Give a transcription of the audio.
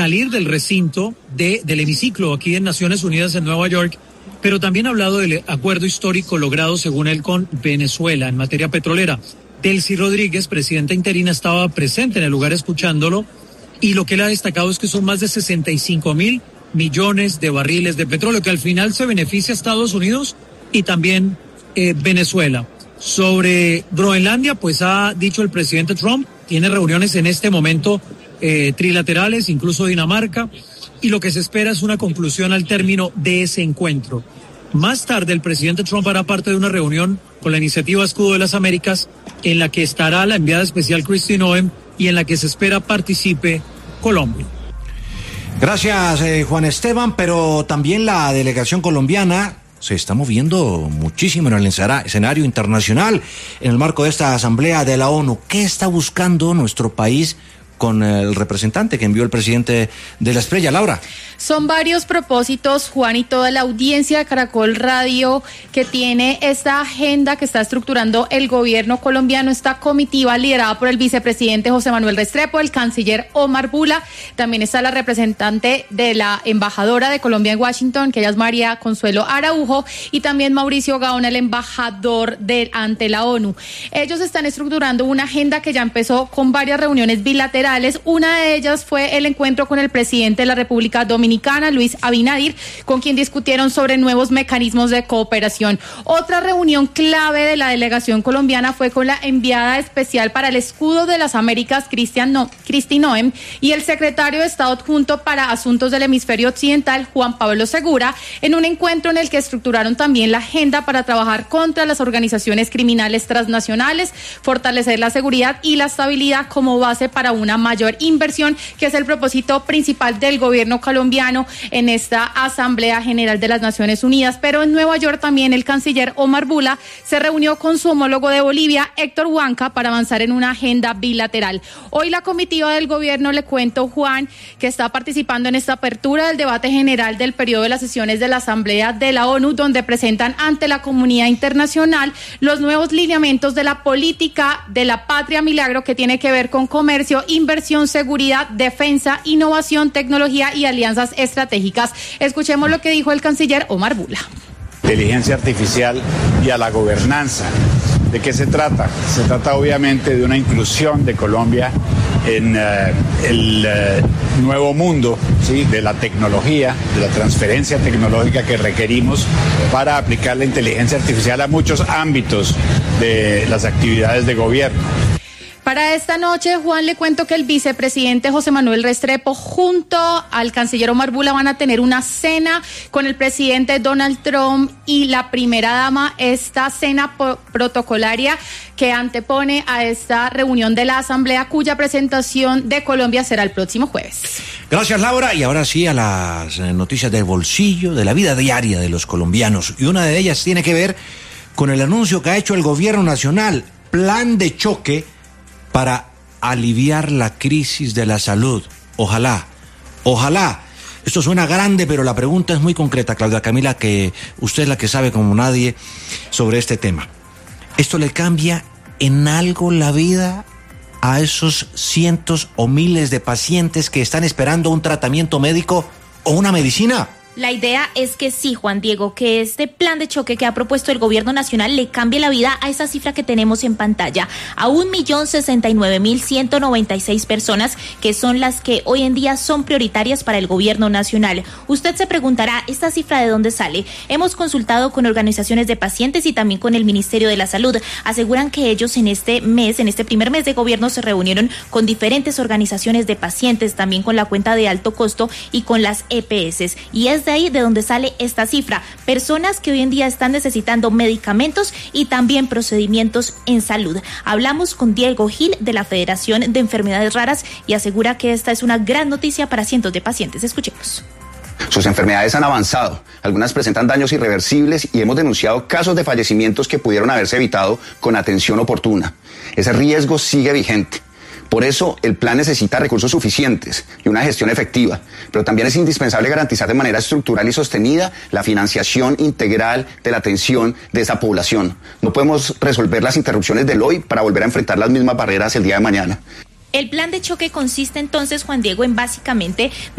salir del recinto del hemiciclo aquí en Naciones Unidas en Nueva York, pero también ha hablado del acuerdo histórico logrado, según él, con Venezuela en materia petrolera. Delcy Rodríguez, presidenta interina, estaba presente en el lugar escuchándolo, y lo que él ha destacado es que son más de 65,000 millones de barriles de petróleo, que al final se beneficia a Estados Unidos y también Venezuela. Sobre Groenlandia, pues ha dicho el presidente Trump, tiene reuniones en este momento trilaterales, incluso Dinamarca, y lo que se espera es una conclusión al término de ese encuentro. Más tarde, el presidente Trump hará parte de una reunión con la iniciativa Escudo de las Américas, en la que estará la enviada especial Kristi Noem y en la que se espera participe Colombia. Gracias, Juan Esteban, pero también la delegación colombiana se está moviendo muchísimo en el escenario internacional en el marco de esta asamblea de la ONU. ¿Qué está buscando nuestro país con el representante que envió el presidente de la Estrella, Laura? Son varios propósitos, Juan, y toda la audiencia de Caracol Radio que tiene esta agenda que está estructurando el gobierno colombiano, esta comitiva liderada por el vicepresidente José Manuel Restrepo, el canciller Omar Bula, también está la representante de la embajadora de Colombia en Washington, que ella es María Consuelo Araujo, y también Mauricio Gaona, el embajador ante la ONU. Ellos están estructurando una agenda que ya empezó con varias reuniones bilaterales. Una de ellas fue el encuentro con el presidente de la República Dominicana, Luis Abinader, con quien discutieron sobre nuevos mecanismos de cooperación. Otra reunión clave de la delegación colombiana fue con la enviada especial para el Escudo de las Américas, Kristi Noem, y el secretario de Estado adjunto para Asuntos del Hemisferio Occidental, Juan Pablo Segura, en un encuentro en el que estructuraron también la agenda para trabajar contra las organizaciones criminales transnacionales, fortalecer la seguridad y la estabilidad como base para una mayor inversión, que es el propósito principal del gobierno colombiano en esta Asamblea General de las Naciones Unidas. Pero en Nueva York también el canciller Omar Bula se reunió con su homólogo de Bolivia, Héctor Huanca, para avanzar en una agenda bilateral. Hoy la comitiva del gobierno, le cuento, Juan, que está participando en esta apertura del debate general del periodo de las sesiones de la Asamblea de la ONU, donde presentan ante la comunidad internacional los nuevos lineamientos de la política de la patria milagro, que tiene que ver con comercio, inversión, seguridad, defensa, innovación, tecnología y alianzas estratégicas. Escuchemos lo que dijo el canciller Omar Bula. Inteligencia artificial y a la gobernanza. ¿De qué se trata? Se trata obviamente de una inclusión de Colombia en el nuevo mundo, ¿sí?, de la tecnología, de la transferencia tecnológica que requerimos para aplicar la inteligencia artificial a muchos ámbitos de las actividades de gobierno. Para esta noche, Juan, le cuento que el vicepresidente José Manuel Restrepo junto al canciller Omar Bula van a tener una cena con el presidente Donald Trump y la primera dama, esta cena protocolaria que antepone a esta reunión de la Asamblea, cuya presentación de Colombia será el próximo jueves. Gracias, Laura. Y ahora sí a las noticias del bolsillo, de la vida diaria de los colombianos. Y una de ellas tiene que ver con el anuncio que ha hecho el gobierno nacional, plan de choque para aliviar la crisis de la salud. Ojalá. Esto suena grande, pero la pregunta es muy concreta, Claudia Camila, que usted es la que sabe como nadie sobre este tema. ¿Esto le cambia en algo la vida a esos cientos o miles de pacientes que están esperando un tratamiento médico o una medicina? La idea es que sí, Juan Diego, que este plan de choque que ha propuesto el gobierno nacional le cambie la vida a esa cifra que tenemos en pantalla, a 1.069.196 personas, que son las que hoy en día son prioritarias para el gobierno nacional. Usted se preguntará, ¿esta cifra de dónde sale? Hemos consultado con organizaciones de pacientes y también con el Ministerio de la Salud. Aseguran que ellos en este primer mes de gobierno, se reunieron con diferentes organizaciones de pacientes, también con la cuenta de alto costo y con las EPS. Y es de ahí de donde sale esta cifra. Personas que hoy en día están necesitando medicamentos y también procedimientos en salud. Hablamos con Diego Gil de la Federación de Enfermedades Raras y asegura que esta es una gran noticia para cientos de pacientes. Escuchemos. Sus enfermedades han avanzado, algunas presentan daños irreversibles y hemos denunciado casos de fallecimientos que pudieron haberse evitado con atención oportuna. Ese riesgo sigue vigente. Por eso, el plan necesita recursos suficientes y una gestión efectiva, pero también es indispensable garantizar de manera estructural y sostenida la financiación integral de la atención de esa población. No podemos resolver las interrupciones del hoy para volver a enfrentar las mismas barreras el día de mañana. El plan de choque consiste entonces, Juan Diego, en básicamente